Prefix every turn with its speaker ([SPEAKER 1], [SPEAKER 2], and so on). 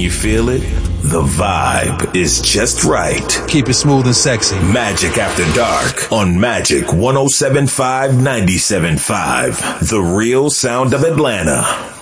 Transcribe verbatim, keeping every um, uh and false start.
[SPEAKER 1] you feel it? The vibe is just right.
[SPEAKER 2] Keep it smooth and sexy.
[SPEAKER 1] Magic After Dark on Magic one oh seven point five, ninety-seven point five. The real sound of Atlanta.